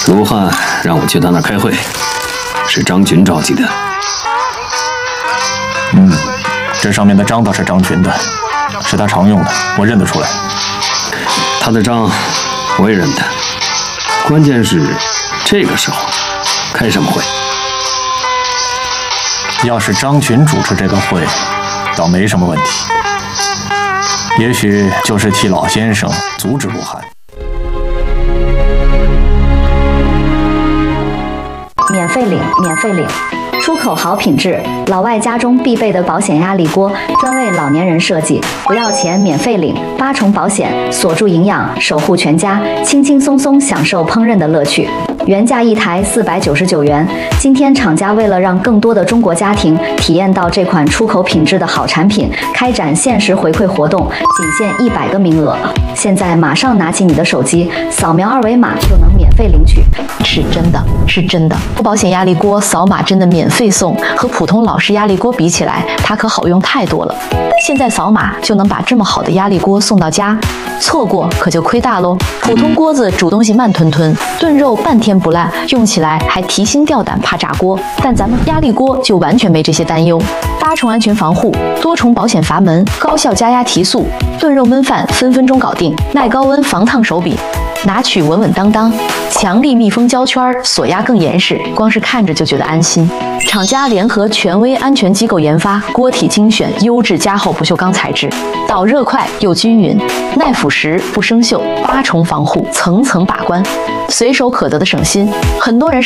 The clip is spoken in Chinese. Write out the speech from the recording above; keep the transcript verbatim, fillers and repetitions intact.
卢汉让我去他那儿开会，是张群召集的。 嗯，这上面的章倒是张群的，是他常用的，我认得出来。 他的章我也认得，关键是这个时候开什么会？ 要是张群主持这个会，倒没什么问题。也许就是替老先生阻止卢汉。 免费领，免费领。出口好品质，老外家中必备的保险压力锅，专为老年人设计，不要钱免费领，八重保险，锁住营养，守护全家，轻轻松松享受烹饪的乐趣。原价一台四百九十九元，今天厂家为了让更多的中国家庭体验到这款出口品质的好产品，开展限时回馈活动，仅限一百个名额。现在马上拿起你的手机，扫描二维码就能免费领取。 是真的，是真的。保险压力锅扫码真的免费送，和普通老式压力锅比起来，它可好用太多了。现在扫码就能把这么好的压力锅送到家，错过可就亏大喽。普通锅子煮东西慢吞吞，炖肉半天不烂，用起来还提心吊胆，怕炸锅。但咱们压力锅就完全没这些担忧，八重安全防护，多重保险阀门，高效加压提速，炖肉焖饭分分钟搞定，耐高温防烫手柄。拿取稳稳当当，强力密封胶圈，锁压更严实，光是看着就觉得安心。厂家联合权威安全机构研发，锅体精选优质加厚不锈钢材质，导热快又均匀，耐腐蚀不生锈，八重防护，层层把关，随手可得的省心。很多人